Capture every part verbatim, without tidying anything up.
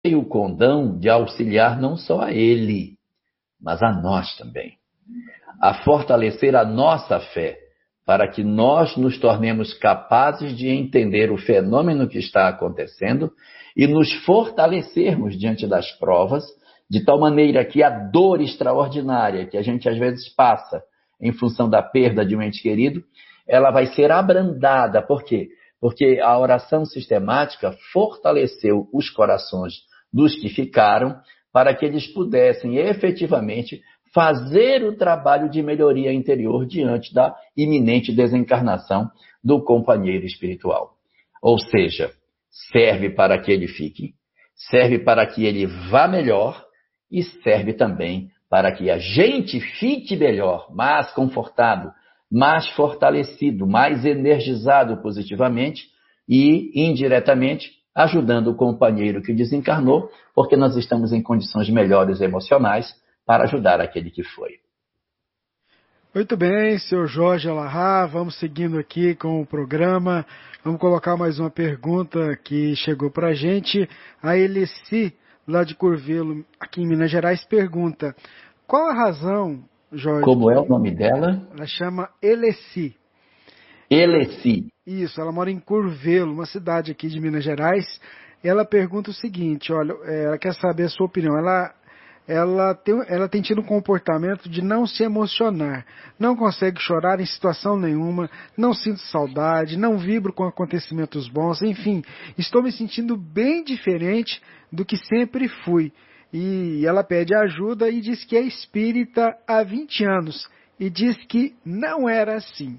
e o condão de auxiliar não só a ele, mas a nós também, a fortalecer a nossa fé, para que nós nos tornemos capazes de entender o fenômeno que está acontecendo e nos fortalecermos diante das provas, de tal maneira que a dor extraordinária que a gente às vezes passa em função da perda de um ente querido, ela vai ser abrandada. Por quê? Porque a oração sistemática fortaleceu os corações dos que ficaram para que eles pudessem efetivamente fazer o trabalho de melhoria interior diante da iminente desencarnação do companheiro espiritual. Ou seja, serve para que ele fique, serve para que ele vá melhor e serve também para que a gente fique melhor, mais confortado, mais fortalecido, mais energizado positivamente e, indiretamente, ajudando o companheiro que desencarnou, porque nós estamos em condições melhores emocionais para ajudar aquele que foi. Muito bem, senhor Jorge Alahá, vamos seguindo aqui com o programa. Vamos colocar mais uma pergunta que chegou para a gente. A Eleci, lá de Curvelo, aqui em Minas Gerais, pergunta: qual a razão, Jorge... Como é o nome dela? Ela chama Eleci. Eleci. Isso, ela mora em Curvelo, uma cidade aqui de Minas Gerais. Ela pergunta o seguinte, olha, ela quer saber a sua opinião. Ela... Ela tem, ela tem tido um comportamento de não se emocionar, não consegue chorar em situação nenhuma, não sinto saudade, não vibro com acontecimentos bons, enfim, estou me sentindo bem diferente do que sempre fui. E ela pede ajuda e diz que é espírita há vinte anos e diz que não era assim.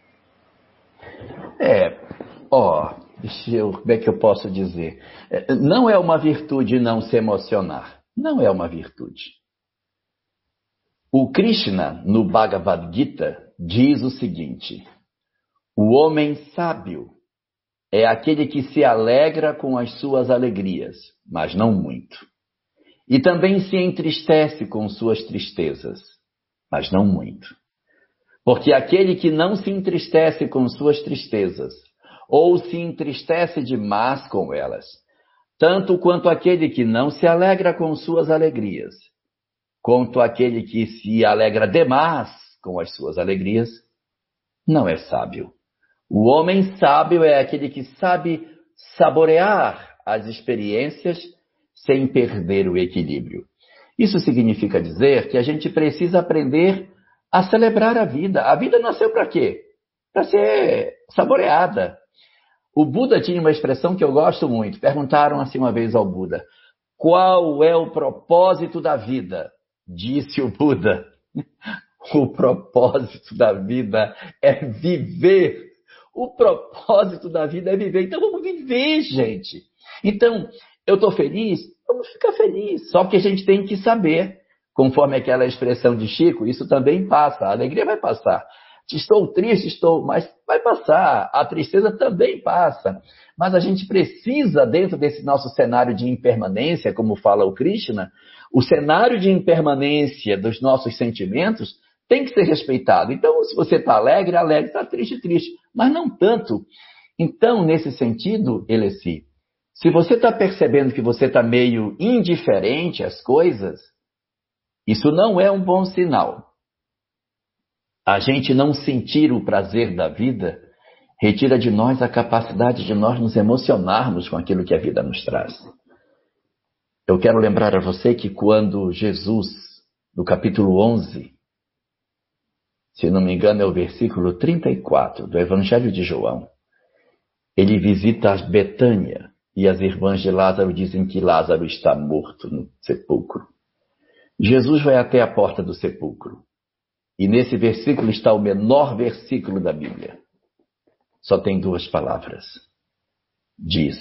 É, ó, deixa eu, como é que eu posso dizer? Não é uma virtude não se emocionar. Não é uma virtude. O Krishna, no Bhagavad Gita, diz o seguinte: o homem sábio é aquele que se alegra com as suas alegrias, mas não muito. E também se entristece com suas tristezas, mas não muito. Porque aquele que não se entristece com suas tristezas, ou se entristece demais com elas, tanto quanto aquele que não se alegra com suas alegrias, quanto aquele que se alegra demais com as suas alegrias, não é sábio. O homem sábio é aquele que sabe saborear as experiências sem perder o equilíbrio. Isso significa dizer que a gente precisa aprender a celebrar a vida. A vida nasceu para quê? Para ser saboreada. O Buda tinha uma expressão que eu gosto muito. Perguntaram assim uma vez ao Buda: qual é o propósito da vida? Disse o Buda: o propósito da vida é viver. O propósito da vida é viver. Então vamos viver, gente. Então, eu estou feliz? Vamos ficar felizes. Só que a gente tem que saber, conforme aquela expressão de Chico, isso também passa. A alegria vai passar. Estou triste, estou, mas vai passar. A tristeza também passa. Mas a gente precisa, dentro desse nosso cenário de impermanência, como fala o Krishna, o cenário de impermanência dos nossos sentimentos tem que ser respeitado. Então, se você está alegre, alegre, está triste, triste. Mas não tanto. Então, nesse sentido, Eleci, se você está percebendo que você está meio indiferente às coisas, isso não é um bom sinal. A gente não sentir o prazer da vida retira de nós a capacidade de nós nos emocionarmos com aquilo que a vida nos traz. Eu quero lembrar a você que quando Jesus, no capítulo onze, se não me engano é o versículo trinta e quatro do Evangelho de João, ele visita Betânia e as irmãs de Lázaro dizem que Lázaro está morto no sepulcro. Jesus vai até a porta do sepulcro. E nesse versículo está o menor versículo da Bíblia. Só tem duas palavras. Diz: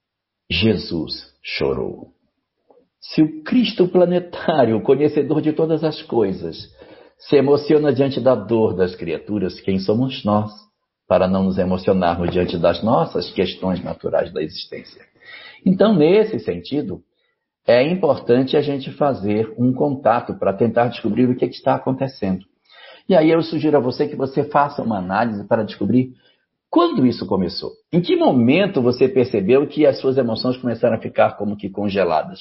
Jesus chorou. Se o Cristo planetário, o conhecedor de todas as coisas, se emociona diante da dor das criaturas, quem somos nós para não nos emocionarmos diante das nossas questões naturais da existência? Então, nesse sentido, é importante a gente fazer um contato para tentar descobrir o que está acontecendo. E aí eu sugiro a você que você faça uma análise para descobrir Quando isso começou? Em que momento você percebeu que as suas emoções começaram a ficar como que congeladas?